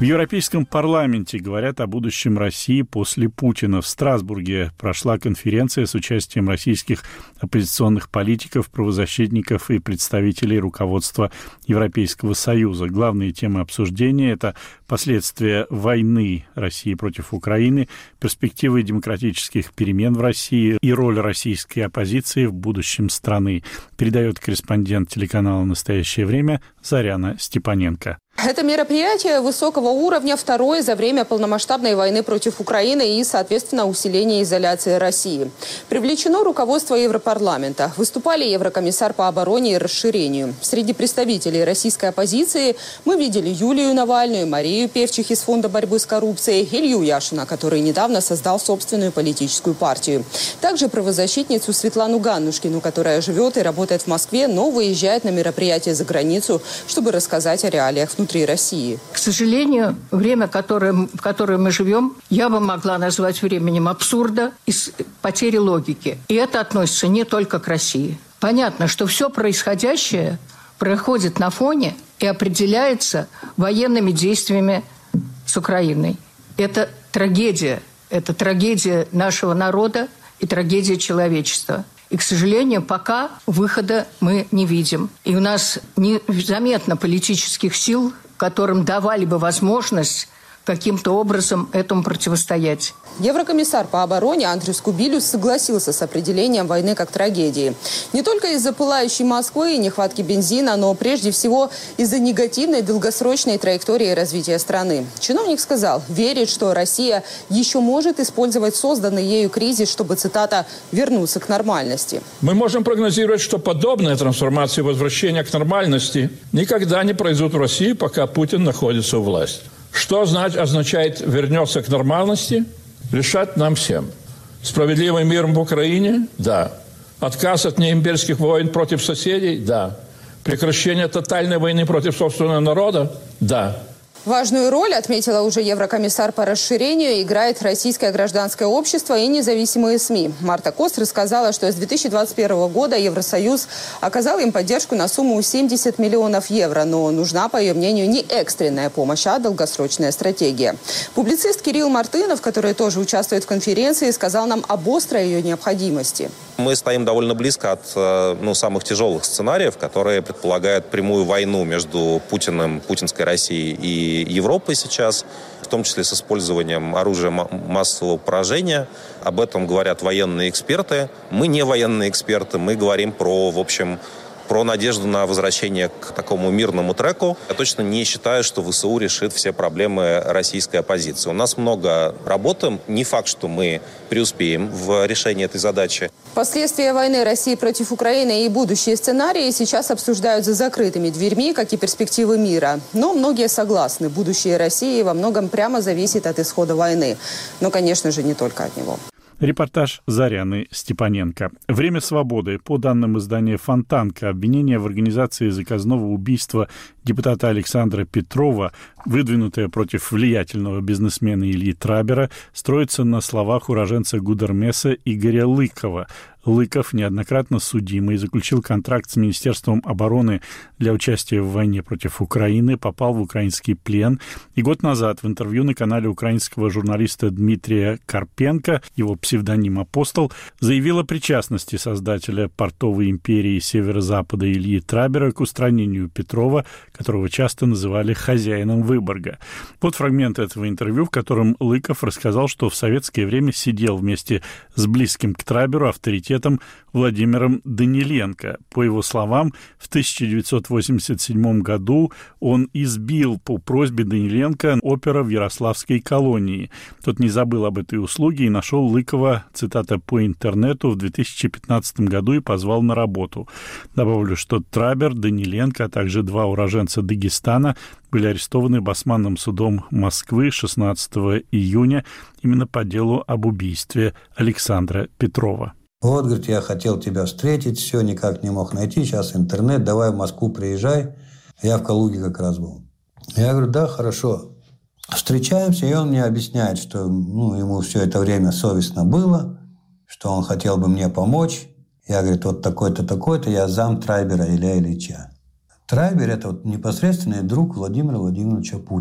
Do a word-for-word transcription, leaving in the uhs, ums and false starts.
В Европейском парламенте говорят о будущем России после Путина. В Страсбурге прошла конференция с участием российских оппозиционных политиков, правозащитников и представителей руководства Европейского Союза. Главные темы обсуждения – это последствия войны России против Украины, перспективы демократических перемен в России и роль российской оппозиции в будущем страны. Передает корреспондент телеканала «Настоящее время» Заряна Степаненко. Это мероприятие высокого уровня, второе за время полномасштабной войны против Украины и, соответственно, усиления изоляции России. Привлечено руководство Европарламента. Выступали еврокомиссар по обороне и расширению. Среди представителей российской оппозиции мы видели Юлию Навальную, Марию Певчих из Фонда борьбы с коррупцией, Илью Яшина, который недавно создал собственную политическую партию. Также правозащитницу Светлану Ганнушкину, которая живет и работает в Москве, но выезжает на мероприятие за границу, чтобы рассказать о реалиях внутри России. К сожалению, время, которое, в которое мы живем, я бы могла назвать временем абсурда и потери логики. И это относится не только к России. Понятно, что все происходящее происходит на фоне и определяется военными действиями с Украиной. Это трагедия. Это трагедия нашего народа и трагедия человечества. И, к сожалению, пока выхода мы не видим. И у нас незаметно политических сил, которым давали бы возможность каким-то образом этому противостоять. Еврокомиссар по обороне Андрюс Кубилюс согласился с определением войны как трагедии. Не только из-за пылающей Москвы и нехватки бензина, но прежде всего из-за негативной долгосрочной траектории развития страны. Чиновник сказал, верит, что Россия еще может использовать созданный ею кризис, чтобы, цитата, «вернуться к нормальности». Мы можем прогнозировать, что подобная трансформация и возвращение к нормальности никогда не произойдут в России, пока Путин находится у власти. Что означает «вернется к нормальности»? Решать нам всем. Справедливый мир в Украине? Да. Отказ от неимперских войн против соседей? Да. Прекращение тотальной войны против собственного народа? Да. Важную роль, отметила уже еврокомиссар по расширению, играет российское гражданское общество и независимые СМИ. Марта Кост рассказала, что с две тысячи двадцать первого года Евросоюз оказал им поддержку на сумму семьдесят миллионов евро. Но нужна, по ее мнению, не экстренная помощь, а долгосрочная стратегия. Публицист Кирилл Мартынов, который тоже участвует в конференции, сказал нам об острой ее необходимости. Мы стоим довольно близко от ну, самых тяжелых сценариев, которые предполагают прямую войну между Путиным, путинской Россией и Европой сейчас, в том числе с использованием оружия массового поражения. Об этом говорят военные эксперты. Мы не военные эксперты, мы говорим про, в общем, про надежду на возвращение к такому мирному треку. Я точно не считаю, что ВСУ решит все проблемы российской оппозиции. У нас много работы. Не факт, что мы преуспеем в решении этой задачи. Последствия войны России против Украины и будущие сценарии сейчас обсуждают за закрытыми дверьми, как и перспективы мира. Но многие согласны. Будущее России во многом прямо зависит от исхода войны. Но, конечно же, не только от него. Репортаж Заряны Степаненко. «Время свободы». По данным издания «Фонтанка», обвинение в организации заказного убийства депутата Александра Петрова, выдвинутое против влиятельного бизнесмена Ильи Трабера, строится на словах уроженца Гудермеса Игоря Лыкова. Лыков, неоднократно судимый, заключил контракт с Министерством обороны для участия в войне против Украины, попал в украинский плен. И год назад в интервью на канале украинского журналиста Дмитрия Карпенко, его псевдоним «Апостол», заявил о причастности создателя портовой империи Северо-Запада Ильи Трабера к устранению Петрова, которого часто называли хозяином Выборга. Вот фрагмент этого интервью, в котором Лыков рассказал, что в советское время сидел вместе с близким к Траберу авторитетом Владимиром Даниленко. По его словам, в тысяча девятьсот восемьдесят седьмом году он избил по просьбе Даниленко опера в Ярославской колонии. Тот не забыл об этой услуге и нашел Лыкова, цитата, по интернету в две тысячи пятнадцатом году и позвал на работу. Добавлю, что Трабер, Даниленко, а также два уроженца Дагестана были арестованы Басманным судом Москвы шестнадцатого июня именно по делу об убийстве Александра Петрова. Вот, говорит, я хотел тебя встретить, все никак не мог найти, сейчас интернет, давай в Москву приезжай. Я в Калуге как раз был. Я говорю, да, хорошо. Встречаемся, и он мне объясняет, что ну, ему все это время совестно было, что он хотел бы мне помочь. Я, говорит, вот такой-то, такой-то, я зам Трабера Илья Ильича. Трабер – это вот непосредственный друг Владимира Владимировича Путина.